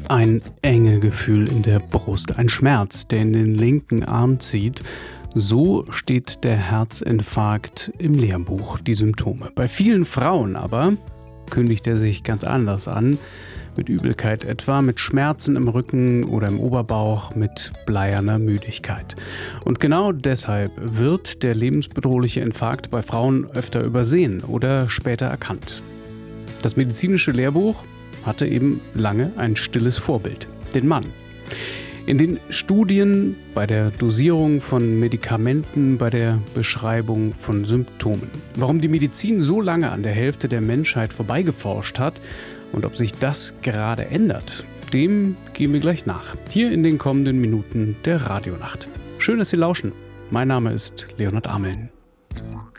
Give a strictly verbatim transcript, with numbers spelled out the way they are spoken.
Ein enge Gefühl in der Brust, ein Schmerz, der in den linken Arm zieht. So steht der Herzinfarkt im Lehrbuch, die Symptome. Bei vielen Frauen aber kündigt er sich ganz anders an. Mit Übelkeit etwa, mit Schmerzen im Rücken oder im Oberbauch, mit bleierner Müdigkeit. Und genau deshalb wird der lebensbedrohliche Infarkt bei Frauen öfter übersehen oder später erkannt. Das medizinische Lehrbuch hatte eben lange ein stilles Vorbild, den Mann. In den Studien, bei der Dosierung von Medikamenten, bei der Beschreibung von Symptomen. Warum die Medizin so lange an der Hälfte der Menschheit vorbeigeforscht hat und ob sich das gerade ändert, dem gehen wir gleich nach. Hier in den kommenden Minuten der Radionacht. Schön, dass Sie lauschen. Mein Name ist Leonhard Ameln.